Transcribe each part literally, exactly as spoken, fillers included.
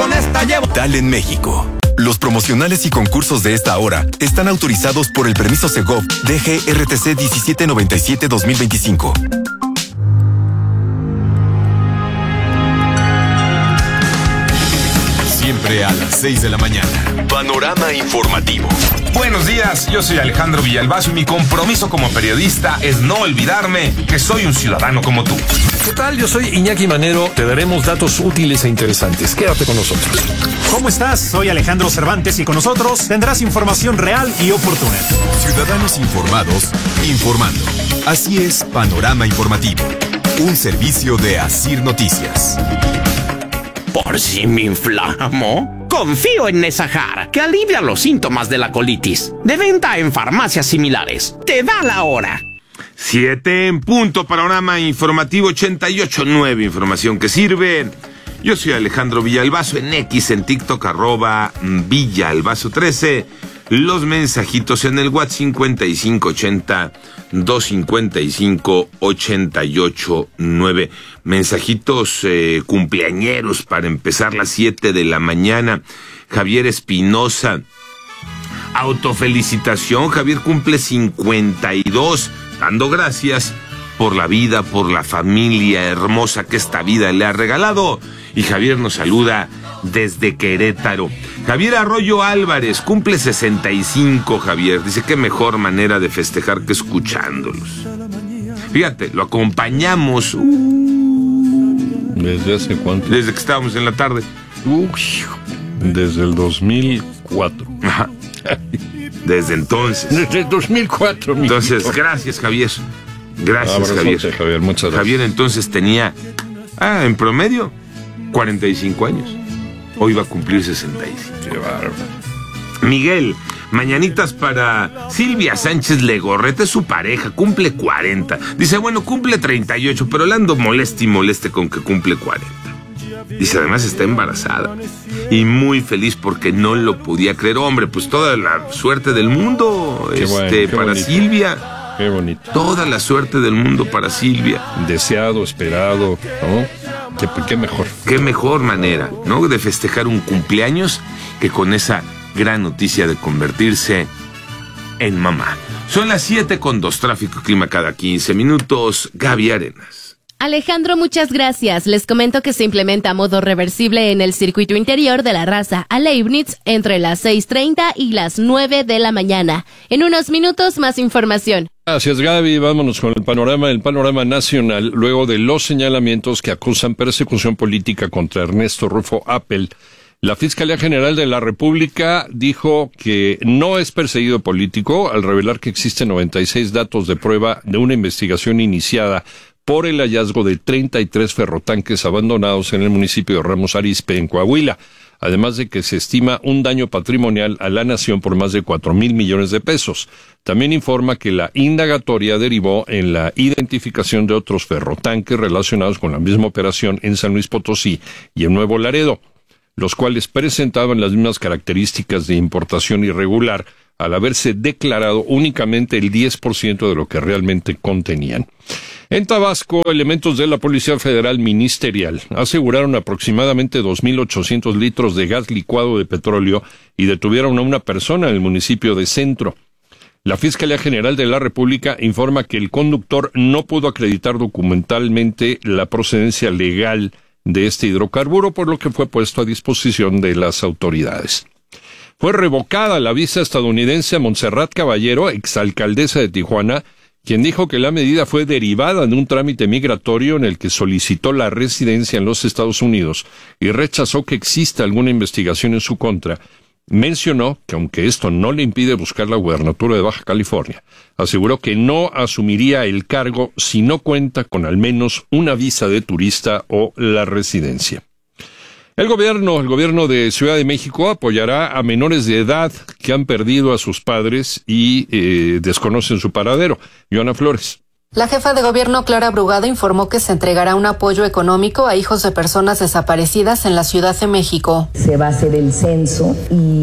con esta llevo. Dale en México. Los promocionales y concursos de esta hora están autorizados por el permiso Segov D G R T C diecisiete noventa y siete dos mil veinticinco. Siempre a las seis de la mañana. Panorama informativo. Buenos días, yo soy Alejandro Villalbazo y mi compromiso como periodista es no olvidarme que soy un ciudadano como tú. ¿Qué tal? Yo soy Iñaki Manero. Te daremos datos útiles e interesantes. Quédate con nosotros. ¿Cómo estás? Soy Alejandro Cervantes y con nosotros tendrás información real y oportuna. Ciudadanos informados, informando. Así es Panorama Informativo. Un servicio de Asir Noticias. Por si me inflamo, confío en Nesahar, que alivia los síntomas de la colitis. De venta en farmacias similares. Te da la hora. Siete en punto, Panorama Informativo ochenta y ocho punto nueve, información que sirve. Yo soy Alejandro Villalbazo, en X, en TikTok, arroba Villalbazo trece. Los mensajitos en el WhatsApp cincuenta y cinco ochenta, doscientos cincuenta y cinco, ochenta y ocho nueve. Mensajitos eh, cumpleañeros para empezar las siete de la mañana. Javier Espinosa, autofelicitación. Javier cumple cincuenta y dos, dando gracias por la vida, por la familia hermosa que esta vida le ha regalado. Y Javier nos saluda desde Querétaro. Javier Arroyo Álvarez cumple sesenta y cinco, Javier. Dice, qué mejor manera de festejar que escuchándolos. Fíjate, lo acompañamos. Uh, ¿Desde hace cuánto? Desde que estábamos en la tarde. Uy, desde el dos mil cuatro. Ajá. Desde entonces. Desde el dos mil cuatro, mi Entonces, hijo. Gracias, Javier. Gracias, Abrazote, Javier. Javier, muchas gracias. Javier entonces tenía, ah, en promedio, cuarenta y cinco años. Hoy va a cumplir sesenta y cinco. Qué bárbaro. Miguel, mañanitas para Silvia Sánchez Legorreta, es su pareja, cumple cuarenta. Dice, bueno, cumple treinta y ocho, pero le ando moleste y moleste con que cumple cuarenta. Dice, además está embarazada y muy feliz porque no lo podía creer. Hombre, pues toda la suerte del mundo Qué este, bueno, qué para bonito. Silvia. Qué bonito. Toda la suerte del mundo para Silvia. Deseado, esperado, ¿no? Qué, qué mejor. Qué mejor manera, ¿no?, de festejar un cumpleaños que con esa gran noticia de convertirse en mamá. Son las siete con dos, tráfico y clima cada quince minutos. Gaby Arenas. Alejandro, muchas gracias. Les comento que se implementa modo reversible en el circuito interior de la Raza a Leibniz entre las seis treinta y las nueve de la mañana. En unos minutos, más información. Gracias, Gaby. Vámonos con el panorama, el panorama nacional, luego de los señalamientos que acusan persecución política contra Ernesto Rufo Appel. La Fiscalía General de la República dijo que no es perseguido político al revelar que existen noventa y seis datos de prueba de una investigación iniciada por el hallazgo de treinta y tres ferrotanques abandonados en el municipio de Ramos Arizpe, en Coahuila, además de que se estima un daño patrimonial a la nación por más de cuatro mil millones de pesos. También informa que la indagatoria derivó en la identificación de otros ferrotanques relacionados con la misma operación en San Luis Potosí y en Nuevo Laredo, los cuales presentaban las mismas características de importación irregular, al haberse declarado únicamente el diez por ciento de lo que realmente contenían. En Tabasco, elementos de la Policía Federal Ministerial aseguraron aproximadamente dos mil ochocientos litros de gas licuado de petróleo y detuvieron a una persona en el municipio de Centro. La Fiscalía General de la República informa que el conductor no pudo acreditar documentalmente la procedencia legal de este hidrocarburo, por lo que fue puesto a disposición de las autoridades. Fue revocada la visa estadounidense a Montserrat Caballero, exalcaldesa de Tijuana, quien dijo que la medida fue derivada de un trámite migratorio en el que solicitó la residencia en los Estados Unidos y rechazó que exista alguna investigación en su contra. Mencionó que aunque esto no le impide buscar la gubernatura de Baja California, aseguró que no asumiría el cargo si no cuenta con al menos una visa de turista o la residencia. El gobierno, el gobierno de Ciudad de México apoyará a menores de edad que han perdido a sus padres y eh, desconocen su paradero. Joana Flores. La jefa de gobierno Clara Brugada informó que se entregará un apoyo económico a hijos de personas desaparecidas en la Ciudad de México. Se va a hacer el censo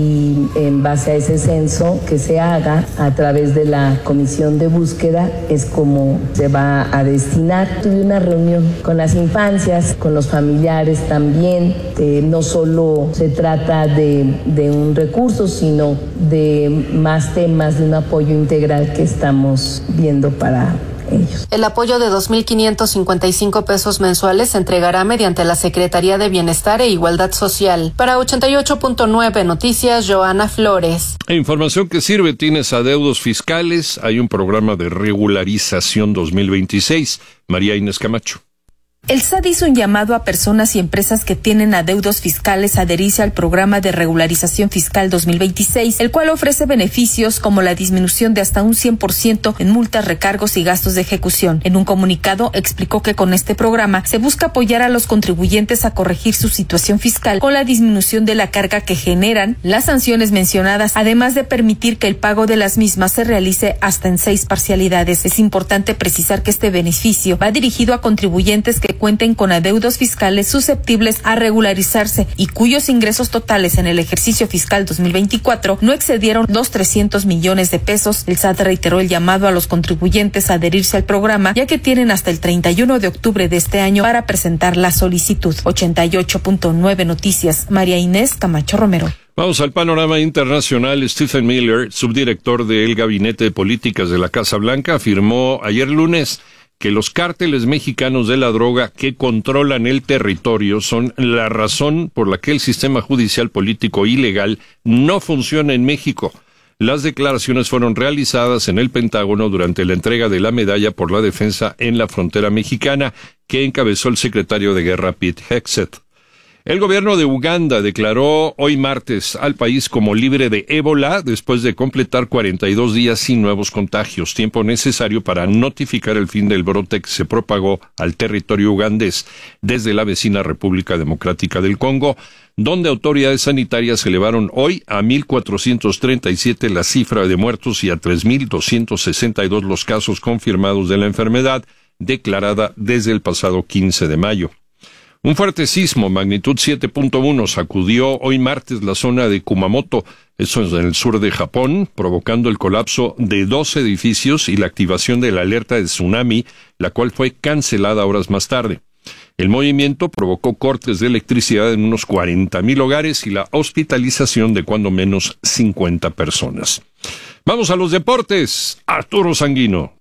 y en base a ese censo que se haga a través de la comisión de búsqueda es como se va a destinar. Tuve una reunión con las infancias, con los familiares también. Eh, no solo se trata de, de un recurso, sino de más temas, de un apoyo integral que estamos viendo para ellos. El apoyo de dos mil quinientos cincuenta y cinco pesos mensuales se entregará mediante la Secretaría de Bienestar e Igualdad Social. Para ochenta y ocho punto nueve Noticias, Joana Flores. Información que sirve, tienes adeudos fiscales, hay un programa de regularización dos mil veintiséis. María Inés Camacho. El S A T hizo un llamado a personas y empresas que tienen adeudos fiscales a adherirse al programa de regularización fiscal dos mil veintiséis, el cual ofrece beneficios como la disminución de hasta un cien por ciento en multas, recargos y gastos de ejecución. En un comunicado explicó que con este programa se busca apoyar a los contribuyentes a corregir su situación fiscal con la disminución de la carga que generan las sanciones mencionadas, además de permitir que el pago de las mismas se realice hasta en seis parcialidades. Es importante precisar que este beneficio va dirigido a contribuyentes que cuenten con adeudos fiscales susceptibles a regularizarse y cuyos ingresos totales en el ejercicio fiscal dos mil veinticuatro no excedieron los trescientos millones de pesos. El S A T reiteró el llamado a los contribuyentes a adherirse al programa, ya que tienen hasta el treinta y uno de octubre de este año para presentar la solicitud. ochenta y ocho punto nueve Noticias, María Inés Camacho Romero. Vamos al panorama internacional. Stephen Miller, subdirector del Gabinete de Políticas de la Casa Blanca, afirmó ayer lunes que los cárteles mexicanos de la droga que controlan el territorio son la razón por la que el sistema judicial político ilegal no funciona en México. Las declaraciones fueron realizadas en el Pentágono durante la entrega de la Medalla por la Defensa en la Frontera Mexicana que encabezó el secretario de Guerra Pete Hegseth. El gobierno de Uganda declaró hoy martes al país como libre de ébola después de completar cuarenta y dos días sin nuevos contagios, tiempo necesario para notificar el fin del brote que se propagó al territorio ugandés desde la vecina República Democrática del Congo, donde autoridades sanitarias elevaron hoy a mil cuatrocientos treinta y siete la cifra de muertos y a tres mil doscientos sesenta y dos los casos confirmados de la enfermedad, declarada desde el pasado quince de mayo. Un fuerte sismo, magnitud siete punto uno, sacudió hoy martes la zona de Kumamoto, eso es en el sur de Japón, provocando el colapso de dos edificios y la activación de la alerta de tsunami, la cual fue cancelada horas más tarde. El movimiento provocó cortes de electricidad en unos cuarenta mil hogares y la hospitalización de cuando menos cincuenta personas. Vamos a los deportes. Arturo Sanguino.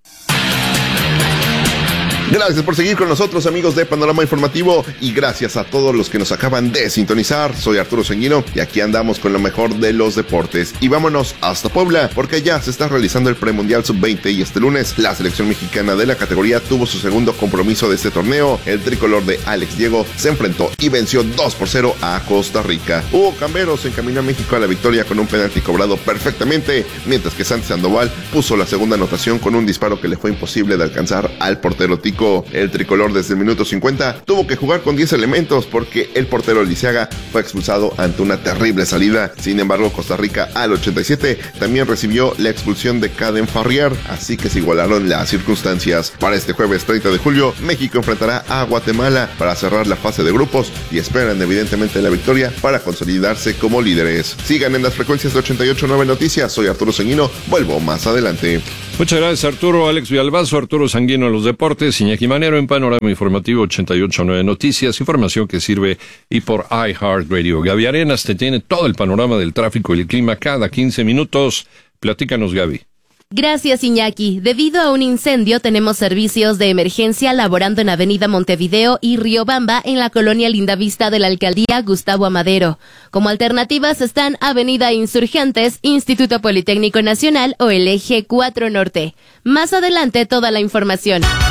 Gracias por seguir con nosotros, amigos de Panorama Informativo, y gracias a todos los que nos acaban de sintonizar. Soy Arturo Sanguino y aquí andamos con lo mejor de los deportes. Y vámonos hasta Puebla, porque ya se está realizando el premundial sub veinte y este lunes la selección mexicana de la categoría tuvo su segundo compromiso de este torneo. El tricolor de Alex Diego se enfrentó y venció dos por cero a Costa Rica. Hugo Cambero se encaminó a México a la victoria con un penalti cobrado perfectamente, mientras que Santi Sandoval puso la segunda anotación con un disparo que le fue imposible de alcanzar al portero tico. El tricolor desde el minuto cincuenta tuvo que jugar con diez elementos porque el portero Liceaga fue expulsado ante una terrible salida. Sin embargo, Costa Rica al ochenta y siete también recibió la expulsión de Caden Farrier, así que se igualaron las circunstancias. Para este jueves treinta de julio, México enfrentará a Guatemala para cerrar la fase de grupos y esperan evidentemente la victoria para consolidarse como líderes. Sigan en las frecuencias de ochenta y ocho punto nueve Noticias. Soy Arturo Sanguino, vuelvo más adelante. Muchas gracias, Arturo. Alex Villalbazo, Arturo Sanguino en los deportes, Iñaki Manero en Panorama Informativo ochenta y ocho punto nueve Noticias, información que sirve y por iHeartRadio. Gaby Arenas te tiene todo el panorama del tráfico y el clima cada quince minutos. Platícanos, Gaby. Gracias, Iñaki. Debido a un incendio, tenemos servicios de emergencia laborando en Avenida Montevideo y Riobamba en la colonia Lindavista de la Alcaldía Gustavo Amadero. Como alternativas están Avenida Insurgentes, Instituto Politécnico Nacional o el Eje cuatro Norte. Más adelante, toda la información.